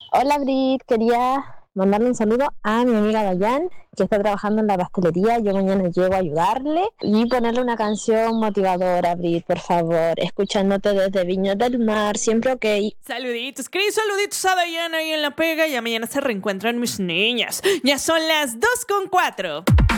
Hola Brit, quería mandarle un saludo a mi amiga Dayan, que está trabajando en la pastelería. Yo mañana llego a ayudarle y ponerle una canción motivadora, Brit, por favor. Escuchándote desde Viña del Mar, siempre ok. Saluditos, Cris, saluditos a Diana ahí en la pega. Ya mañana se reencuentran mis niñas. Ya son las 2:04.